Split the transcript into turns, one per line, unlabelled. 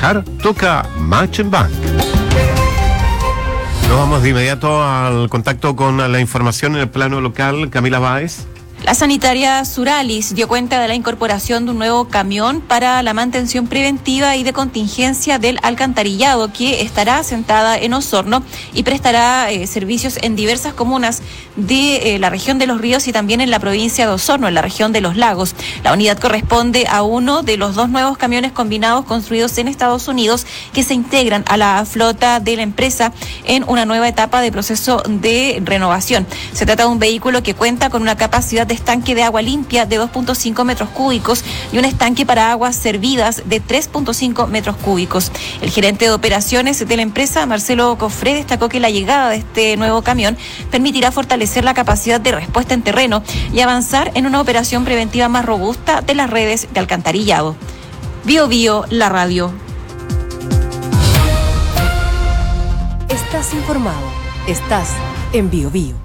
trabajar, toca Match and Bank. Nos vamos de inmediato al contacto con la información en el plano local. Camila Báez.
La sanitaria Suralis dio cuenta de la incorporación de un nuevo camión para la mantención preventiva y de contingencia del alcantarillado, que estará asentada en Osorno y prestará servicios en diversas comunas de la región de Los Ríos y también en la provincia de Osorno, en la región de Los Lagos. La unidad corresponde a uno de los 2 nuevos camiones combinados construidos en Estados Unidos que se integran a la flota de la empresa en una nueva etapa de proceso de renovación. Se trata de un vehículo que cuenta con una capacidad de estanque de agua limpia de 2.5 metros cúbicos y un estanque para aguas servidas de 3.5 metros cúbicos. El gerente de operaciones de la empresa, Marcelo Cofré, destacó que la llegada de este nuevo camión permitirá fortalecer la capacidad de respuesta en terreno y avanzar en una operación preventiva más robusta de las redes de alcantarillado. Bio Bio, la radio.
Estás informado. Estás en Bio Bio.